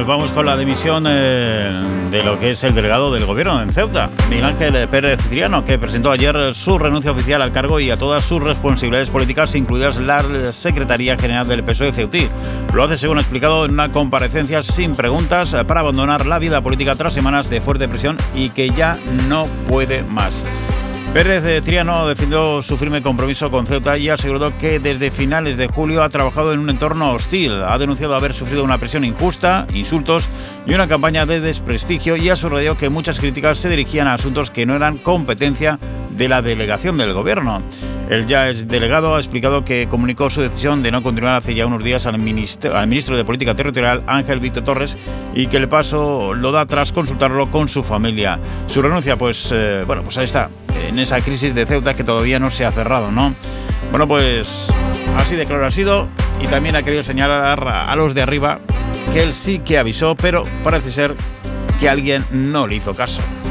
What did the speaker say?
nos vamos con la dimisión de lo que es el delegado del gobierno en Ceuta, Miguel Ángel Pérez Triano, que presentó ayer su renuncia oficial al cargo y a todas sus responsabilidades políticas, incluidas la Secretaría General del PSOE ceutí. Lo hace, según ha explicado, en una comparecencia sin preguntas para abandonar la vida política tras semanas de fuerte presión y que ya no puede más. Pérez Triano defendió su firme compromiso con Ceuta y aseguró que desde finales de julio ha trabajado en un entorno hostil. Ha denunciado haber sufrido una presión injusta, insultos y una campaña de desprestigio, y ha subrayado que muchas críticas se dirigían a asuntos que no eran competencia de la delegación del gobierno. El ya ex delegado ha explicado que comunicó su decisión de no continuar hace ya unos días al ministro de Política Territorial, Ángel Víctor Torres, y que el paso lo da tras consultarlo con su familia. Su renuncia, pues ahí está, en esa crisis de Ceuta que todavía no se ha cerrado, ¿no? Bueno, pues así de claro ha sido, y también ha querido señalar a los de arriba que él sí que avisó, pero parece ser que alguien no le hizo caso.